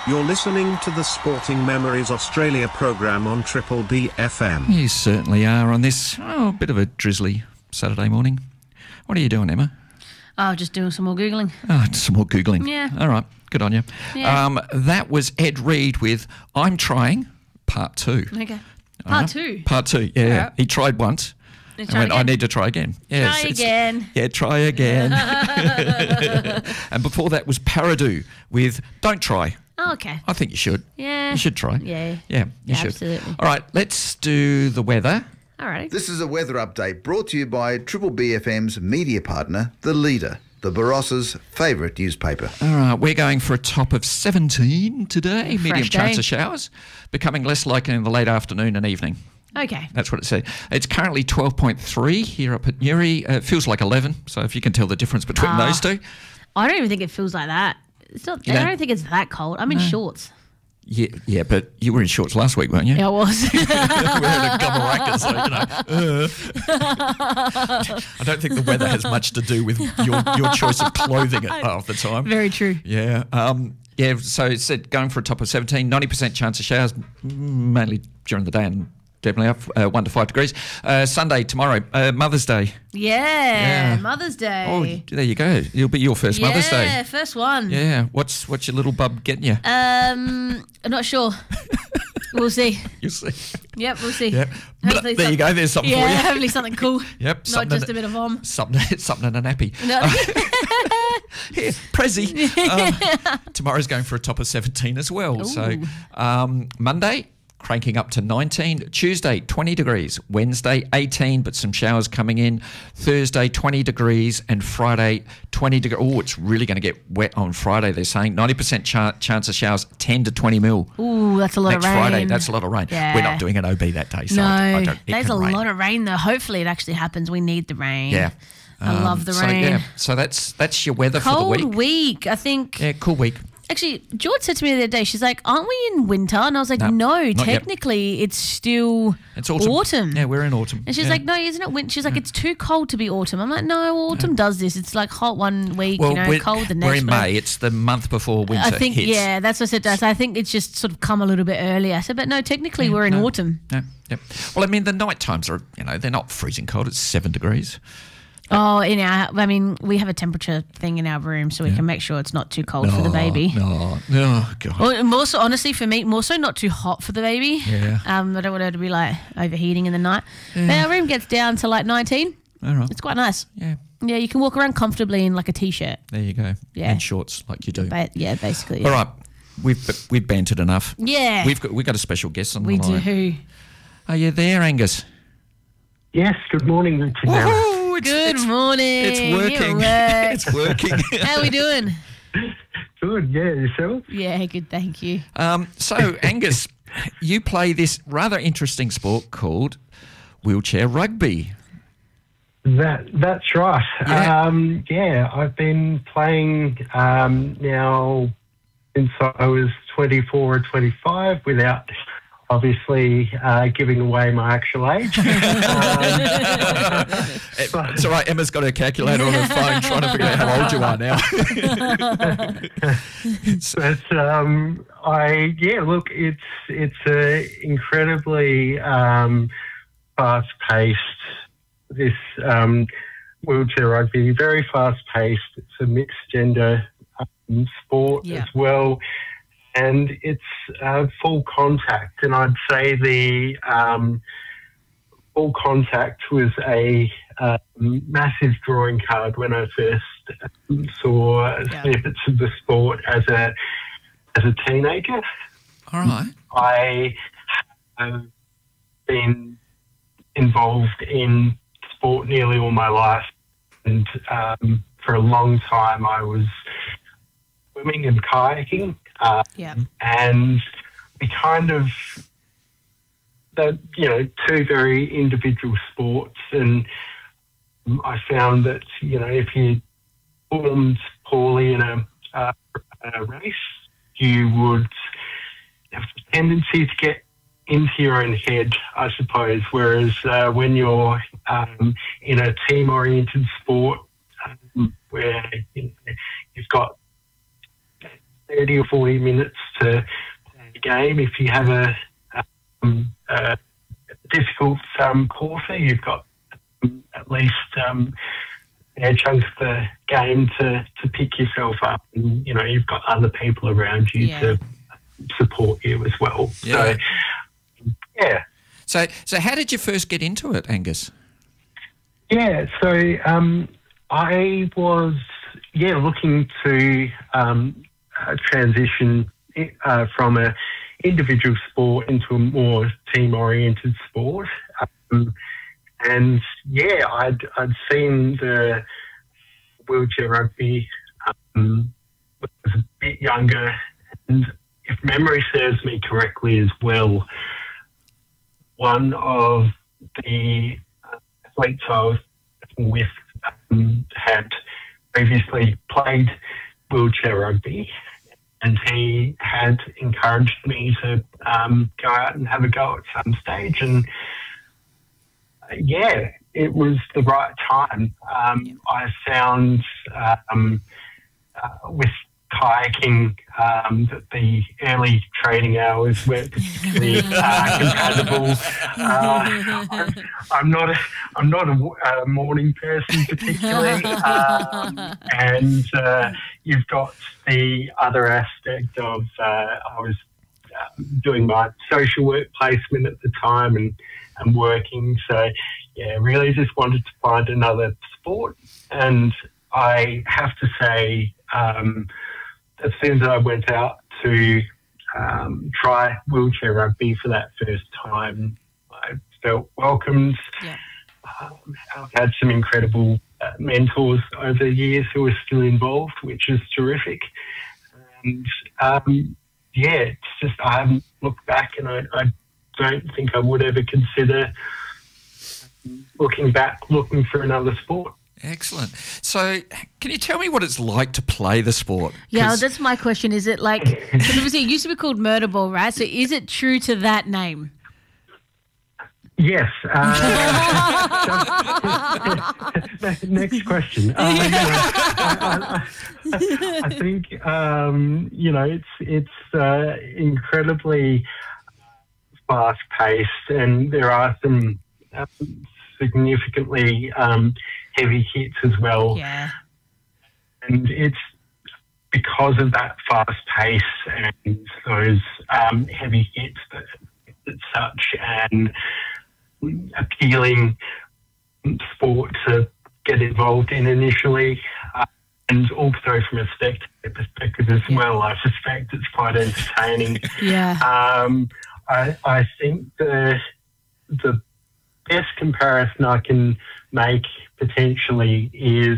You're listening to the Sporting Memories Australia programme on Triple B FM. You certainly are on this bit of a drizzly Saturday morning. What are you doing, Emma? Oh, just doing some more Googling. Oh, some more Googling. Yeah. All right, good on you. Yeah. That was Ed Reed with I'm Trying, Part 2. Okay. Part 2? Part 2, yeah. Right. He tried once. You I tried went, again? I need to try again. Yes, Try again. Yeah, try again. And before that was Paradu with Don't Try. Oh, okay. I think you should. Yeah. You should try. Yeah. Yeah, you should. Absolutely. All right, let's do the weather. All right. This is a weather update brought to you by Triple BFM's media partner, The Leader, the Barossa's favourite newspaper. All right, we're going for a top of 17 today. Fresh Medium chance day. of showers, becoming less likely in the late afternoon and evening. Okay. That's what it said. It's currently 12.3 here up at Newry. It feels like 11, so if you can tell the difference between those two. I don't even think it feels like that. It's not. You I don't? don't think it's that cold. I'm in shorts. Yeah, but you were in shorts last week, weren't you? Yeah, I was. We're in a gummeracka, so, I don't think the weather has much to do with your choice of clothing at half the time. Very true. Yeah. So it said going for a top of 17, 90% chance of showers, mainly during the day and definitely up 1 to 5 degrees. Sunday, tomorrow, Mother's Day. Yeah. Yeah. Mother's Day. Oh, there you go. It'll be your first Mother's Day. Yeah, first one. Yeah. What's your little bub getting you? I'm not sure. We'll see. You'll see. Yep, we'll see. Yep. Hopefully There you go. There's something for Yeah, you. hopefully something cool. Yep. Not something just a bit of vom. Something in a nappy. No. Here, Prezi. Tomorrow's going for a top of 17 as well. Ooh. So Monday, cranking up to 19. Tuesday, 20 degrees. Wednesday, 18, but some showers coming in. Thursday, 20 degrees. And Friday, 20 degrees. Oh, it's really going to get wet on Friday, they're saying. 90% chance of showers, 10 to 20 mil. Ooh, that's a lot Next of rain. Friday, that's a lot of rain. Yeah. We're not doing an OB that day, so No, I don't, it there's can a rain. lot of rain though. Hopefully it actually happens. We need the rain. Yeah. I love the so, rain. Yeah, so that's your weather for the Cold week. week. I think. Yeah, cool week. Actually, George said to me the other day, she's like, aren't we in winter? And I was like, No, no, not yet. technically it's still It's autumn. Yeah, we're in autumn. And she's Yeah. like, no, isn't it winter? She's like, it's too cold to be autumn. I'm like, no, autumn does this. It's like hot one week, Well, cold the next we're in week. May. It's the month before winter I think, hits. yeah, that's what I said to us. I think it's just sort of come a little bit early. I said, but no, technically we're in autumn. Yeah, yeah. Well, I mean, the night times are, they're not freezing cold. It's 7 degrees. Oh, we have a temperature thing in our room so we can make sure it's not too cold for the baby. No, God. Well, more so, honestly, for me, more so not too hot for the baby. Yeah. I don't want her to be like overheating in the night. But our room gets down to like 19. All right. It's quite nice. Yeah, Yeah, you can walk around comfortably in like a t-shirt. there you go. Yeah. And shorts like you do. But yeah, basically. Yeah. All right. We've bantered enough. Yeah. We've got a special guest on we the line. do. Are you there, Angus? Yes, good morning, Richard. Now. Woohoo! Good morning. It's working. You're It's working. How are we doing? Good, yeah, yourself? Yeah, good, thank you. So, Angus, you play this rather interesting sport called wheelchair rugby. That's right. Yeah. I've been playing now since I was 24 or 25 without obviously giving away my actual age. It's all right. Emma's got her calculator on her phone trying to figure out how old you are now. But look, it's a incredibly fast-paced. This wheelchair rugby, very fast-paced. It's a mixed gender sport as well, and it's full contact. And I'd say the full contact was a massive drawing card when I first saw snippets of the sport as a teenager. All right. I have been involved in sport nearly all my life, and for a long time I was swimming and kayaking, and we kind of two very individual sports, and I found that if you performed poorly in a race, you would have a tendency to get into your own head, I suppose, whereas when you're in a team-oriented sport where you've got 30 or 40 minutes to play a game. If you have a difficult quarter, you've got at least chunks of the game to pick yourself up, and you've got other people around you to support you as well. Yeah. So, yeah. So how did you first get into it, Angus? Yeah, so I was looking to transition from a individual sport into a more team-oriented sport. And I'd seen the wheelchair rugby when I was a bit younger, and if memory serves me correctly as well, one of the athletes I was with had previously played wheelchair rugby, and he had encouraged me to go out and have a go at some stage. And it was the right time. I found with kayaking that the early training hours weren't particularly compatible. I'm not a morning person particularly, and you've got the other aspect of I was doing my social work placement at the time and working, so really just wanted to find another sport. And I have to say, as soon as I went out to try wheelchair rugby for that first time, I felt welcomed. Yeah. I've had some incredible mentors over the years who are still involved, which is terrific. And it's just I haven't looked back, and I don't think I would ever consider looking for another sport. Excellent. So can you tell me what it's like to play the sport? Yeah, that's my question. Is it like, because obviously it used to be called murder ball, right? So is it true to that name? Yes. Next question. I think, it's incredibly fast-paced, and there are some significantly heavy hits as well. Yeah. And it's because of that fast pace and those heavy hits that it's such an appealing sport to get involved in initially. And also from a spectator perspective as well, I suspect it's quite entertaining. I think the best comparison I can make potentially is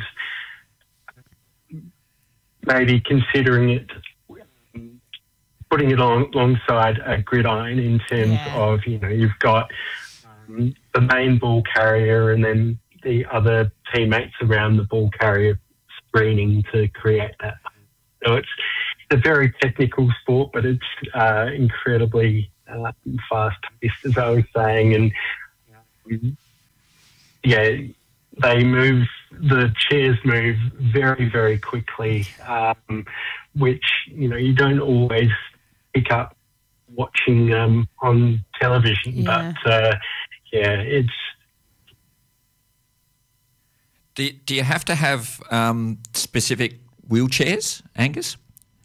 maybe considering it, putting it alongside a gridiron in terms of, you've got the main ball carrier and then the other teammates around the ball carrier screening to create that. So it's a very technical sport, but it's incredibly fast-paced, as I was saying, and the chairs move very, very quickly, which, you don't always pick up watching on television. But, it's... Do you have to have specific wheelchairs, Angus?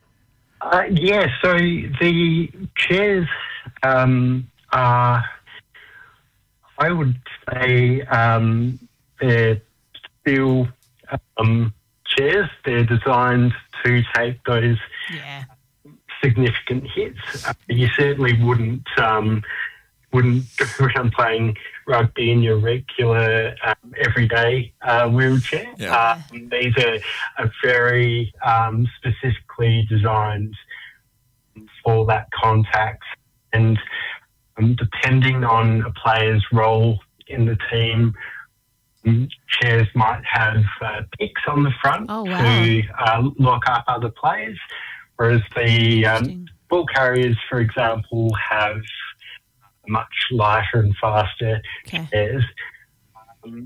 So the chairs are, I would say, they're steel chairs. They're designed to take those significant hits. You certainly wouldn't go around playing rugby in your regular everyday wheelchair. These are very specifically designed for that contact, and depending on a player's role in the team, chairs might have picks on the front to lock up other players, whereas the ball carriers, for example, have much lighter and faster chairs.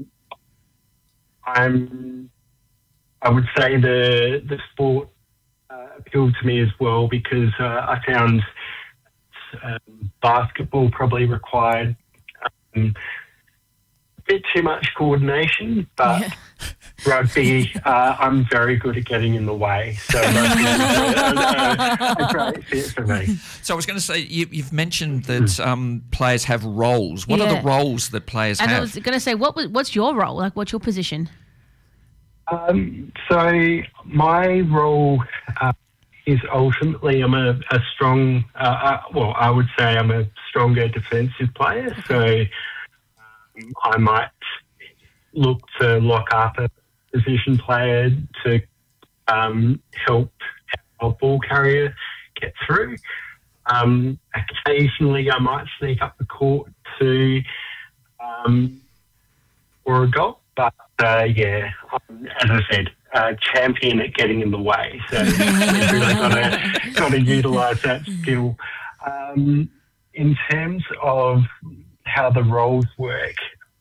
I would say the sport appealed to me as well, because I found basketball probably required a bit too much coordination, but rugby, I'm very good at getting in the way. So rugby is a great fit for me. So I was going to say, you've mentioned that players have roles. What are the roles that players have? And I was going to say, what's your role? Like, what's your position? So my role is ultimately I'm a strong, I would say I'm a stronger defensive player. So I might look to lock up a position player to help our ball carrier get through. Occasionally I might sneak up the court to for a goal. But, as I said, champion at getting in the way. So we've really got to utilise that skill. In terms of how the roles work,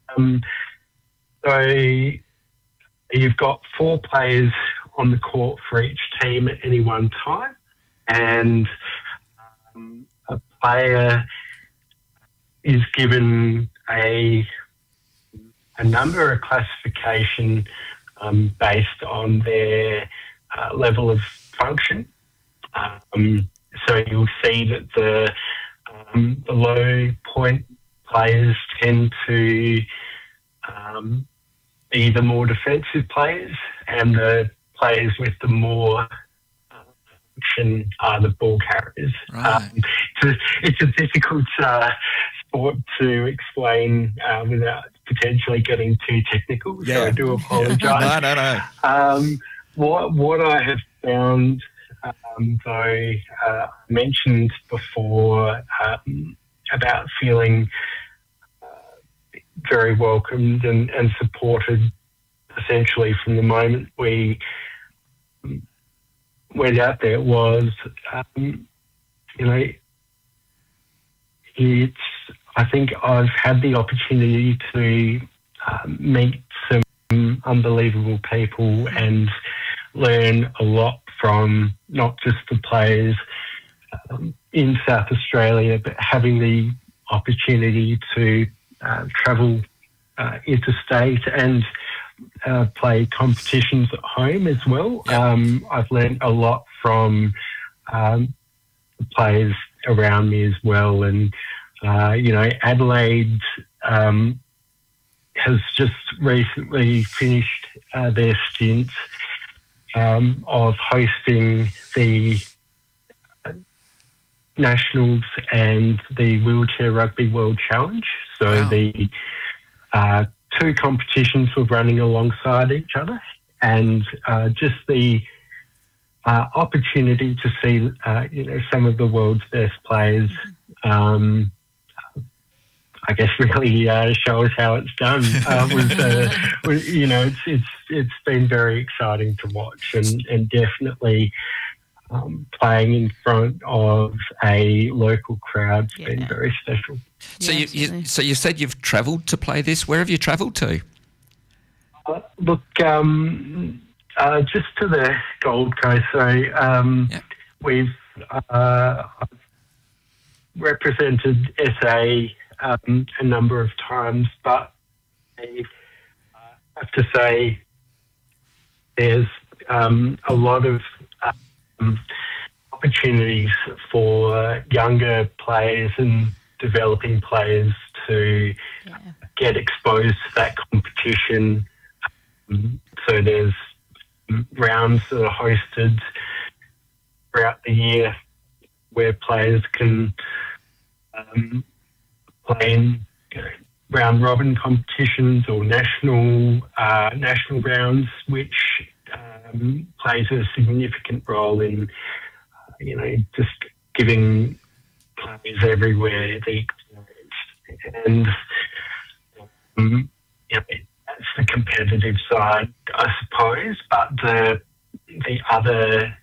so you've got 4 players on the court for each team at any one time, and a player is given a number, a classification based on their level of function. So you'll see that the low point players tend to be the more defensive players, and the players with the more function are the ball carriers. Right. It's a difficult sport to explain without potentially getting too technical, so I do apologise. No. What I have found, though, I mentioned before about feeling very welcomed and supported essentially from the moment we went out there was, I think I've had the opportunity to meet some unbelievable people and learn a lot from not just the players in South Australia, but having the opportunity to travel interstate and play competitions at home as well. I've learned a lot from the players around me as well, and Adelaide has just recently finished their stint of hosting the Nationals and the Wheelchair Rugby World Challenge. So the 2 competitions were running alongside each other, and just the opportunity to see some of the world's best players I guess really shows how it's done. It's been very exciting to watch, and definitely playing in front of a local crowd's been very special. So you said you've travelled to play this. Where have you travelled to? Look, just to the Gold Coast. So we've represented SA a number of times, but I have to say there's a lot of opportunities for younger players and developing players to get exposed to that competition. So there's rounds that are hosted throughout the year where players can play in round robin competitions or national rounds, which plays a significant role in just giving players everywhere the experience. And that's the competitive side, I suppose. But the other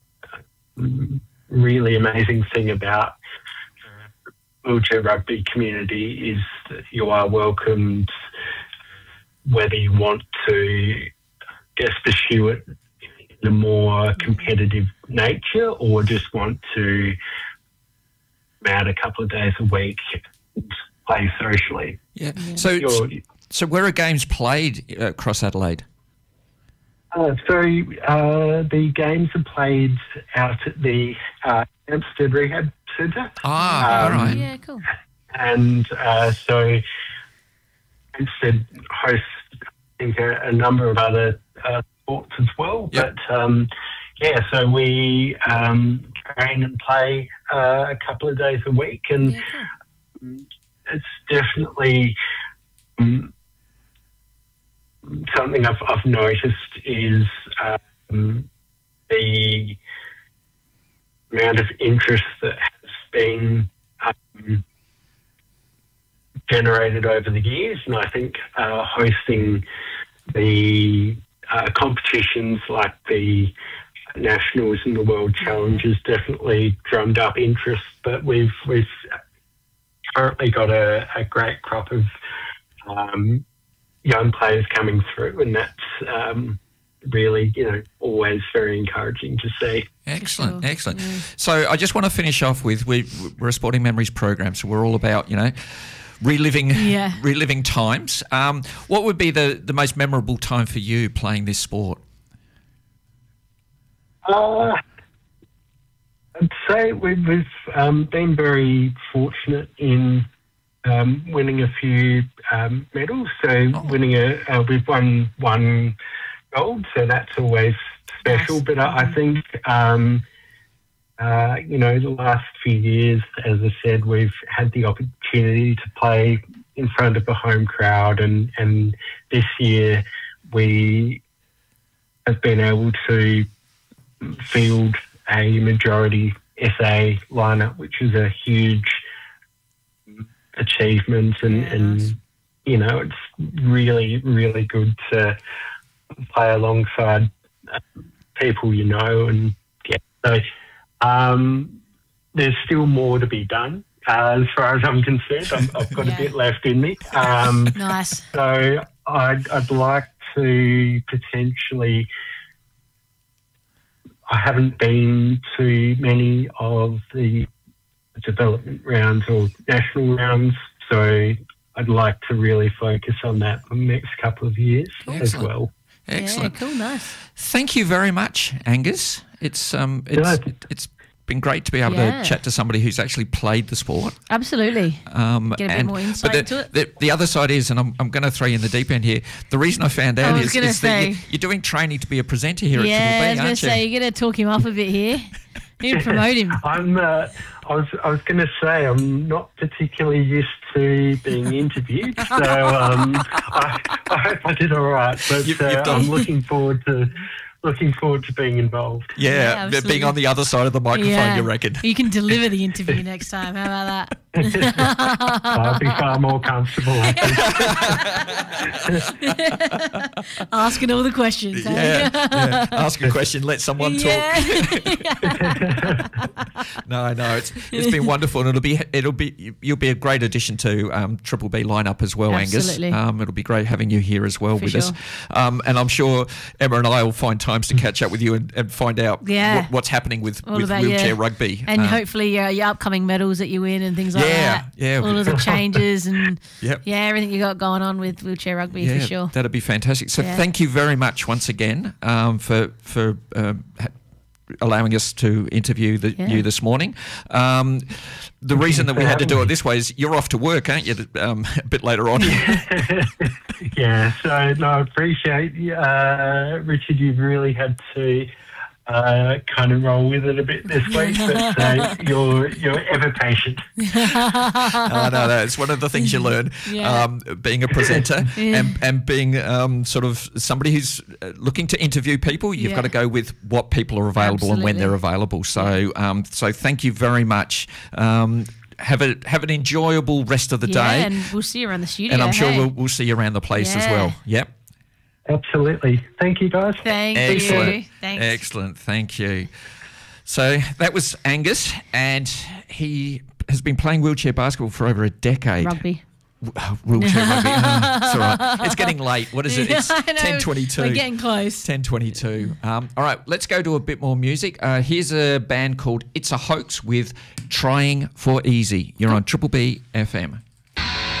really amazing thing about wheelchair rugby community is that you are welcomed whether you want to pursue it a more competitive nature, or just want to come out a couple of days a week, play socially. Yeah. So where are games played across Adelaide? So the games are played out at the Hampstead Rehab Centre. All right. Yeah, cool. And so Hampstead hosts, I think, a number of other sports as well. Yep. But, so we train and play a couple of days a week. And it's definitely something I've noticed is the amount of interest that has been generated over the years, and I think hosting the competitions like the Nationals and the World Challenge has definitely drummed up interest. But we've currently got a great crop of young players coming through, and that's really, always very encouraging to see. Excellent, excellent. So I just want to finish off with we're a Sporting Memories program, so we're all about reliving times. What would be the most memorable time for you playing this sport? I'd say we've been very fortunate in winning a few medals. So we've won one gold, so that's always special. Nice. But I think the last few years, as I said, we've had the opportunity to play in front of a home crowd, and this year we have been able to field a majority SA lineup, which is a huge achievement, and it's really, really good to play alongside people and so there's still more to be done as far as I'm concerned. I've got a bit left in me. Nice. So I'd like to potentially. I haven't been to many of the development rounds or national rounds, so I'd like to really focus on that for the next couple of years as well. Excellent. Yeah, cool, nice. Thank you very much, Angus. It's been great to be able to chat to somebody who's actually played the sport. Absolutely. Get a bit more insight into it. The other side is, and I'm going to throw you in the deep end here, the reason I found out is that you're doing training to be a presenter here at Triple B, aren't you? Yeah, I was going to say, you're going to talk him off a bit here. You promote him. I was going to say I'm not particularly used to being interviewed, so I hope I did all right. But I'm looking forward to being involved. Yeah, being on the other side of the microphone, you reckon? You can deliver the interview next time. How about that? I'll be far more comfortable, I think. Asking all the questions. Yeah. Ask a question, let someone talk. No, it's been wonderful, and you'll be a great addition to Triple B lineup as well, Absolutely. Angus. It'll be great having you here as well us. And I'm sure Emma and I will find times to catch up with you and find out what's happening with wheelchair rugby. And hopefully your upcoming medals that you win and things like that. Yeah. All of the changes and everything you got going on with wheelchair rugby for sure. That'd be fantastic. So thank you very much once again for allowing us to interview you this morning. The reason that we had to do it this way is you're off to work, aren't you, a bit later on? Yeah, so I appreciate Richard, you've really had to kind of roll with it a bit this week, but you're ever patient. No, it's one of the things you learn being a presenter and being sort of somebody who's looking to interview people. You've got to go with what people are available and when they're available. So so thank you very much. Have an enjoyable rest of the day, and we'll see you around the studio. And I'm sure we'll see you around the place as well. Yep. Absolutely. Thank you, guys. Thank you. Thanks. Excellent. Thank you. So that was Angus, and he has been playing wheelchair basketball for over a decade. Rugby. Wheelchair rugby. It's all right. It's getting late. What is it? It's I know. 10:22. We're getting close. 10:22. All right, let's go to a bit more music. Here's a band called It's a Hoax with Trying for Easy. You're on Triple B FM.